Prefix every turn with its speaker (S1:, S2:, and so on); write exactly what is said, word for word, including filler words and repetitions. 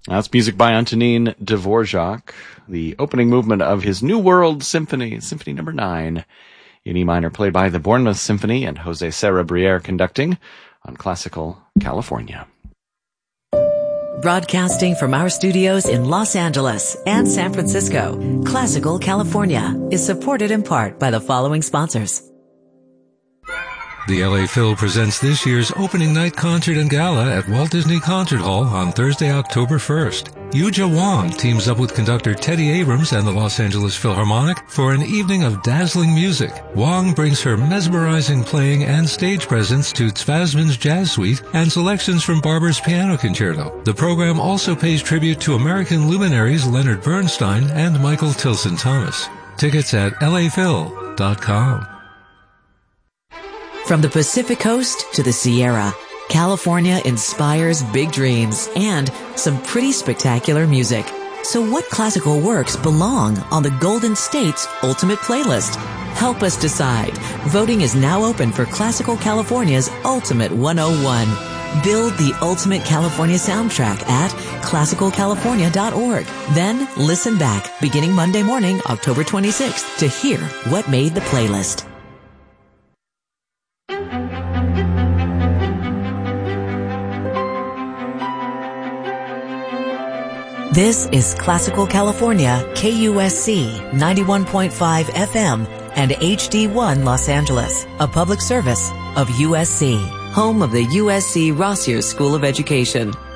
S1: That's music by Antonin Dvorak, the opening movement of his New World Symphony, Symphony Number nine, in E minor, played by the Bournemouth Symphony and Jose Serra Briere conducting on Classical California.
S2: Broadcasting from our studios in Los Angeles and San Francisco, Classical California is supported in part by the following sponsors.
S3: The L A Phil presents this year's opening night concert and gala at Walt Disney Concert Hall on Thursday, October first. Yuja Wong teams up with conductor Teddy Abrams and the Los Angeles Philharmonic for an evening of dazzling music. Wong brings her mesmerizing playing and stage presence to Tzvazman's Jazz Suite and selections from Barber's Piano Concerto. The program also pays tribute to American luminaries Leonard Bernstein and Michael Tilson Thomas. Tickets at L A Phil dot com.
S2: From the Pacific Coast to the Sierra, California inspires big dreams and some pretty spectacular music. So what classical works belong on the Golden State's Ultimate Playlist? Help us decide. Voting is now open for Classical California's Ultimate one oh one. Build the Ultimate California soundtrack at classical california dot org. Then listen back beginning Monday morning, October twenty-sixth, to hear what made the playlist. This is Classical California, K U S C ninety-one point five F M and H D one Los Angeles, a public service of U S C, home of the U S C Rossier School of Education.